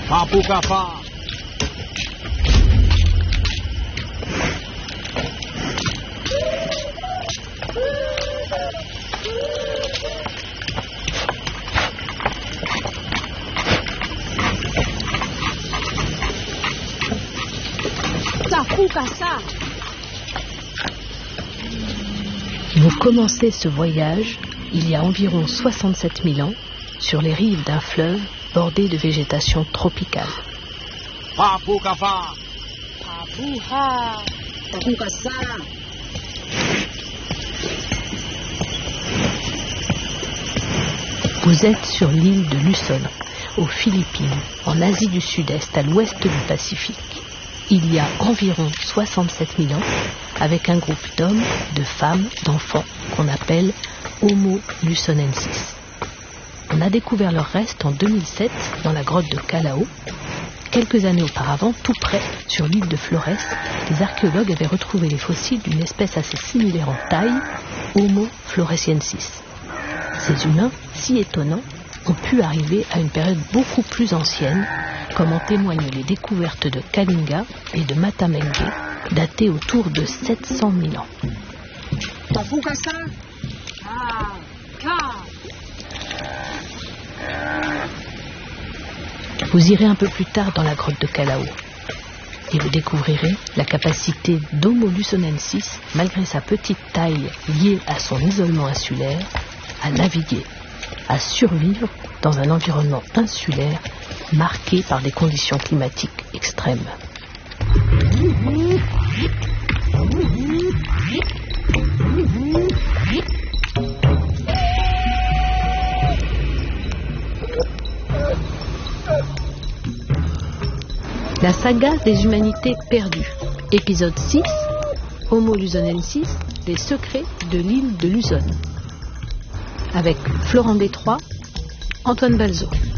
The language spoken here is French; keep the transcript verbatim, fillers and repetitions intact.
Papu Kafa. Vous commencez ce voyage il y a environ soixante-sept mille ans sur les rives d'un fleuve bordé de végétation tropicale. Papu Kafa. Papuha. Takukasa. Vous êtes sur l'île de Luzon, aux Philippines, en Asie du Sud-Est, à l'ouest du Pacifique. Il y a environ soixante-sept mille ans, avec un groupe d'hommes, de femmes, d'enfants qu'on appelle Homo luzonensis. On a découvert leurs restes en deux mille sept dans la grotte de Callao. Quelques années auparavant, tout près, sur l'île de Flores, les archéologues avaient retrouvé les fossiles d'une espèce assez similaire en taille, Homo floresiensis. Ces humains, si étonnants, ont pu arriver à une période beaucoup plus ancienne, comme en témoignent les découvertes de Kalinga et de Matamengue, datées autour de sept cent mille ans. Vous irez un peu plus tard dans la grotte de Callao et vous découvrirez la capacité d'Homo luzonensis, malgré sa petite taille liée à son isolement insulaire, à naviguer, à survivre dans un environnement insulaire marqué par des conditions climatiques extrêmes. La saga des humanités perdues, épisode six, Homo luzonensis, les secrets de l'île de Luzon, avec Florent Détroit, Antoine Balzo.